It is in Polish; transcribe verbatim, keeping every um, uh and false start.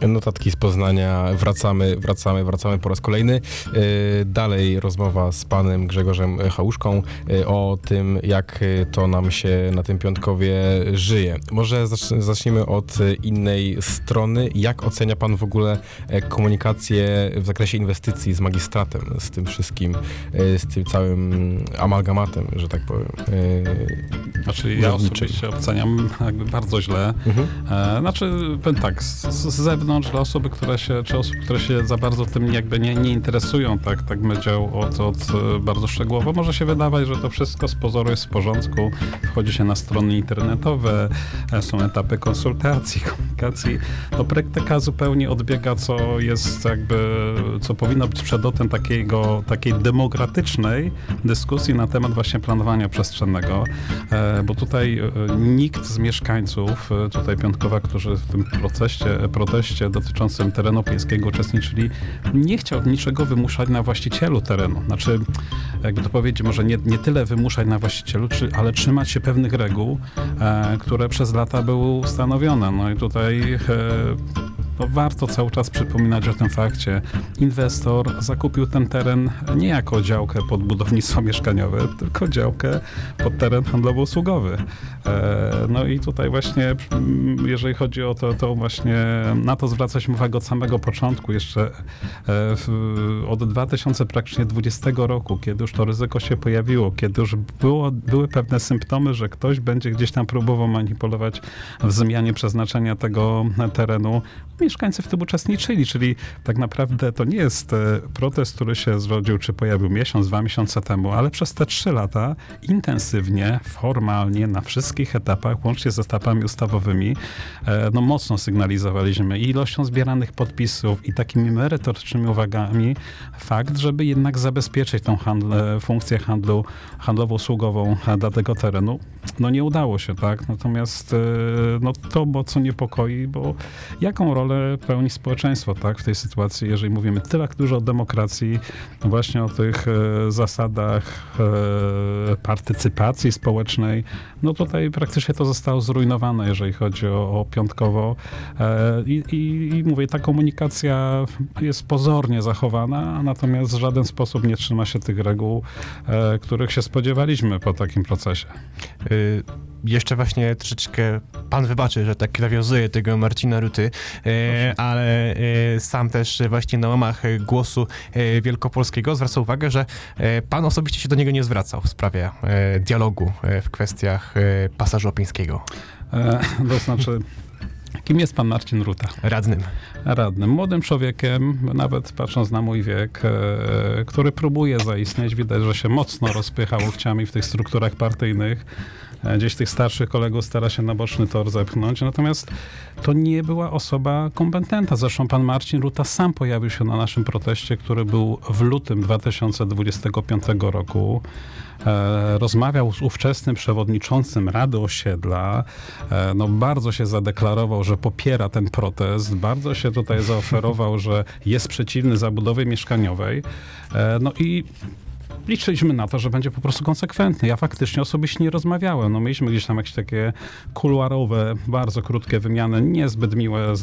Notatki z Poznania. Wracamy, wracamy, wracamy po raz kolejny. Dalej rozmowa z panem Grzegorzem Chałuszką o tym, jak to nam się na tym Piątkowie żyje. Może zacznijmy od innej strony. Jak ocenia pan w ogóle komunikację w zakresie inwestycji z magistratem, z tym wszystkim, z tym całym amalgamatem, że tak powiem? Znaczy ja osobiście oceniam jakby bardzo źle. Mhm. E, znaczy, powiem tak, z, z zewnątrz dla osoby, które się, czy osób, które się za bardzo tym jakby nie, nie interesują, tak, tak bym powiedział, od, od bardzo szczegółowo, może się wydawać, że to wszystko z pozoru jest w porządku. Wchodzi się na strony internetowe, są etapy konsultacji, komunikacji. No praktyka zupełnie odbiega, co jest jakby, co powinno być przedmiotem takiego, takiej demokratycznej dyskusji na temat właśnie planowania przestrzennego, e, bo tutaj e, nikt z mieszkańców e, tutaj Piątkowa, którzy w tym procesie, proteście dotyczącym terenu miejskiego uczestniczyli, nie chciał niczego wymuszać na właścicielu terenu. Znaczy, jakby to powiedzieć, może nie, nie tyle wymuszać na właścicielu, czy, ale trzymać się pewnych reguł, e, które przez lata były ustanowione. No i tutaj e, no warto cały czas przypominać o tym fakcie. Inwestor zakupił ten teren nie jako działkę pod budownictwo mieszkaniowe, tylko działkę pod teren handlowo-usługowy. E, no i tutaj właśnie, jeżeli chodzi o to, to właśnie na to zwracać uwagę od samego początku, jeszcze e, w, od dwa tysiące dwudziestego roku, kiedy już to ryzyko się pojawiło, kiedy już było, były pewne symptomy, że ktoś będzie gdzieś tam próbował manipulować w zmianie przeznaczenia tego terenu. Mieszkańcy w tym uczestniczyli, czyli tak naprawdę to nie jest protest, który się zrodził, czy pojawił miesiąc, dwa miesiące temu, ale przez te trzy lata intensywnie, formalnie, na wszystkich etapach, łącznie z etapami ustawowymi, no mocno sygnalizowaliśmy i ilością zbieranych podpisów i takimi merytorycznymi uwagami fakt, żeby jednak zabezpieczyć tą handle, funkcję handlu, handlowo-usługową dla tego terenu. No nie udało się, tak? Natomiast no to mocno niepokoi, bo jaką rolę pełni społeczeństwo, tak? W tej sytuacji, jeżeli mówimy tyle dużo o demokracji, właśnie o tych e, zasadach e, partycypacji społecznej, no tutaj praktycznie to zostało zrujnowane, jeżeli chodzi o, o Piątkowo. E, i, i, I mówię, ta komunikacja jest pozornie zachowana, natomiast w żaden sposób nie trzyma się tych reguł, e, których się spodziewaliśmy po takim procesie. Y- Jeszcze właśnie troszeczkę pan wybaczy, że tak nawiązuję tego Marcina Ruty, e, ale e, sam też właśnie na łamach Głosu e, Wielkopolskiego zwraca uwagę, że e, pan osobiście się do niego nie zwracał w sprawie e, dialogu e, w kwestiach e, pasażu opieńskiego. E, to znaczy... Kim jest pan Marcin Ruta? Radnym. Radnym. Młodym człowiekiem, nawet patrząc na mój wiek, e, który próbuje zaistnieć. Widać, że się mocno rozpycha łokciami w tych strukturach partyjnych. E, gdzieś tych starszych kolegów stara się na boczny tor zepchnąć. Natomiast to nie była osoba kompetentna. Zresztą pan Marcin Ruta sam pojawił się na naszym proteście, który był w lutym dwa tysiące dwudziestego piątego roku. E, rozmawiał z ówczesnym przewodniczącym Rady Osiedla. E, no bardzo się zadeklarował, że popiera ten protest. Bardzo się tutaj zaoferował, że jest przeciwny zabudowie mieszkaniowej. E, no i liczyliśmy na to, że będzie po prostu konsekwentny. Ja faktycznie osobiście nie rozmawiałem. No mieliśmy gdzieś tam jakieś takie kuluarowe, bardzo krótkie wymiany, niezbyt miłe z